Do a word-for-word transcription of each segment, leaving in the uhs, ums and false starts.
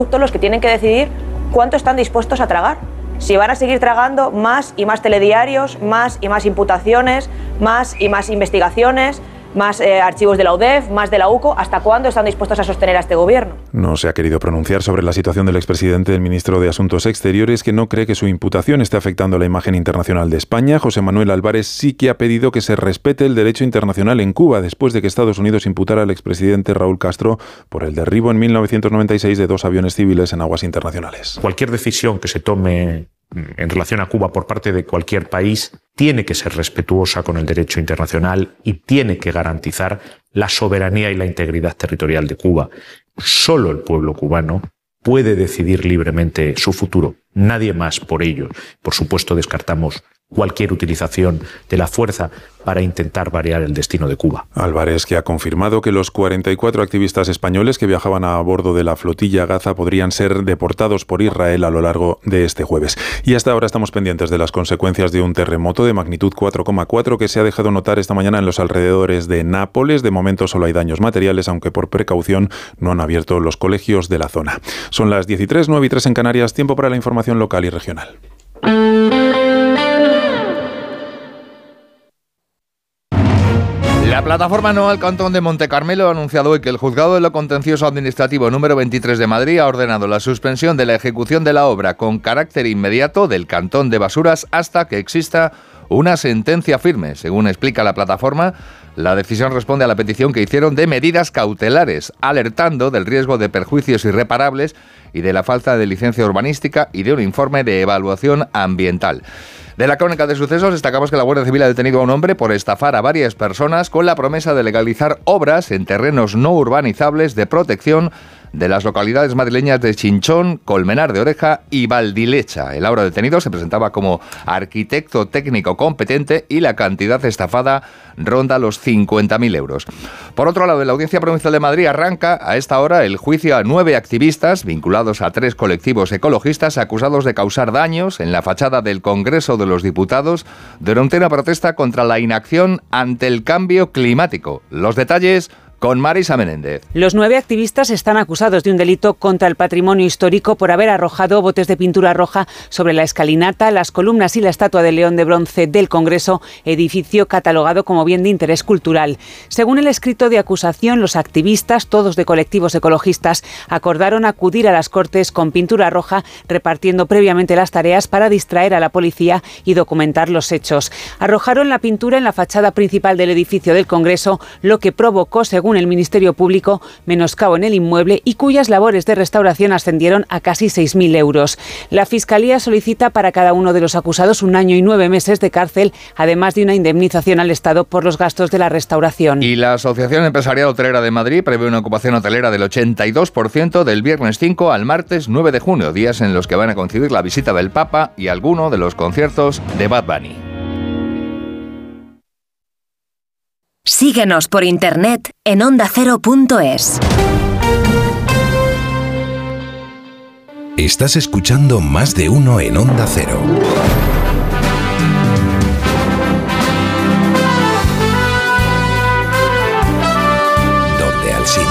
los que tienen que decidir cuánto están dispuestos a tragar. Si van a seguir tragando más y más telediarios, más y más imputaciones, más y más investigaciones, más eh, archivos de la U D E F, más de la U C O, ¿hasta cuándo están dispuestos a sostener a este gobierno? No se ha querido pronunciar sobre la situación del expresidente, el ministro de Asuntos Exteriores, que no cree que su imputación esté afectando la imagen internacional de España. José Manuel Álvarez sí que ha pedido que se respete el derecho internacional en Cuba, después de que Estados Unidos imputara al expresidente Raúl Castro por el derribo en mil novecientos noventa y seis de dos aviones civiles en aguas internacionales. Cualquier decisión que se tome en relación a Cuba por parte de cualquier país tiene que ser respetuosa con el derecho internacional y tiene que garantizar la soberanía y la integridad territorial de Cuba. Solo el pueblo cubano puede decidir libremente su futuro, nadie más por ello. Por supuesto, descartamos cualquier utilización de la fuerza para intentar variar el destino de Cuba. Álvarez, que ha confirmado que los cuarenta y cuatro activistas españoles que viajaban a bordo de la flotilla Gaza podrían ser deportados por Israel a lo largo de este jueves. Y hasta ahora estamos pendientes de las consecuencias de un terremoto de magnitud cuatro coma cuatro que se ha dejado notar esta mañana en los alrededores de Nápoles. De momento solo hay daños materiales, aunque por precaución no han abierto los colegios de la zona. Son las diez y tres, nueve y tres en Canarias, tiempo para la información local y regional. La plataforma No al Cantón de Montecarmelo ha anunciado hoy que el Juzgado de lo Contencioso Administrativo número veintitrés de Madrid ha ordenado la suspensión de la ejecución de la obra con carácter inmediato del Cantón de Basuras hasta que exista una sentencia firme. Según explica la plataforma, la decisión responde a la petición que hicieron de medidas cautelares, alertando del riesgo de perjuicios irreparables y de la falta de licencia urbanística y de un informe de evaluación ambiental. De la crónica de sucesos destacamos que la Guardia Civil ha detenido a un hombre por estafar a varias personas con la promesa de legalizar obras en terrenos no urbanizables de protección de las localidades madrileñas de Chinchón, Colmenar de Oreja y Valdilecha. El ahora detenido se presentaba como arquitecto técnico competente y la cantidad estafada ronda los cincuenta mil euros. Por otro lado, en la Audiencia Provincial de Madrid arranca a esta hora el juicio a nueve activistas vinculados a tres colectivos ecologistas acusados de causar daños en la fachada del Congreso de los Diputados durante una protesta contra la inacción ante el cambio climático. Los detalles con Marisa Menéndez. Los nueve activistas están acusados de un delito contra el patrimonio histórico por haber arrojado botes de pintura roja sobre la escalinata, las columnas y la estatua del león de bronce del Congreso, edificio catalogado como bien de interés cultural. Según el escrito de acusación, los activistas, todos de colectivos ecologistas, acordaron acudir a las Cortes con pintura roja, repartiendo previamente las tareas para distraer a la policía y documentar los hechos. Arrojaron la pintura en la fachada principal del edificio del Congreso, lo que provocó, según el Ministerio Público, menoscabo en el inmueble y cuyas labores de restauración ascendieron a casi seis mil euros. La Fiscalía solicita para cada uno de los acusados un año y nueve meses de cárcel, además de una indemnización al Estado por los gastos de la restauración. Y la Asociación Empresarial Hotelera de Madrid prevé una ocupación hotelera del ochenta y dos por ciento del viernes cinco al martes nueve de junio, días en los que van a coincidir la visita del Papa y alguno de los conciertos de Bad Bunny. Síguenos por internet en onda cero punto es. Estás escuchando Más de Uno en Onda Cero. Donde Alsina.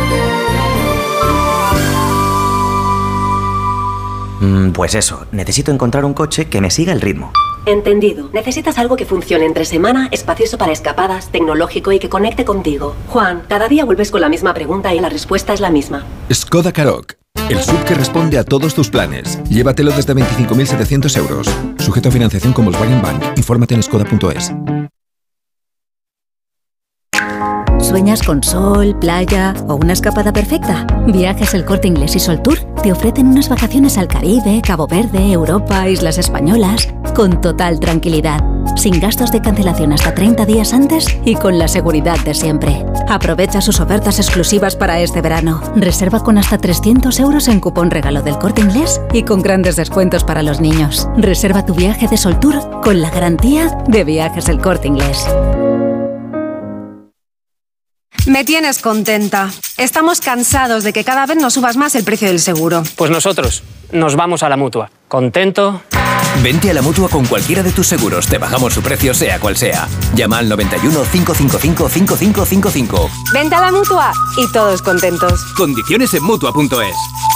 Mm, pues eso, necesito encontrar un coche que me siga el ritmo. Entendido. Necesitas algo que funcione entre semana, espacioso para escapadas, tecnológico y que conecte contigo. Juan, cada día vuelves con la misma pregunta y la respuesta es la misma. Skoda Karoq, el S U V que responde a todos tus planes. Llévatelo desde veinticinco mil setecientos euros. Sujeto a financiación con Volkswagen Bank. Infórmate en skoda punto es. ¿Sueñas con sol, playa o una escapada perfecta? Viajes El Corte Inglés y Sol Tour te ofrecen unas vacaciones al Caribe, Cabo Verde, Europa, Islas Españolas, con total tranquilidad, sin gastos de cancelación hasta treinta días antes y con la seguridad de siempre. Aprovecha sus ofertas exclusivas para este verano. Reserva con hasta trescientos euros en cupón regalo del Corte Inglés y con grandes descuentos para los niños. Reserva tu viaje de Sol Tour con la garantía de Viajes El Corte Inglés. Me tienes contenta. Estamos cansados de que cada vez nos subas más el precio del seguro. Pues nosotros nos vamos a la Mutua. ¿Contento? Vente a la Mutua con cualquiera de tus seguros. Te bajamos su precio sea cual sea. Llama al noventa y uno, cinco cinco cinco, cinco cinco cinco cinco. Vente a la Mutua y todos contentos. Condiciones en Mutua punto es.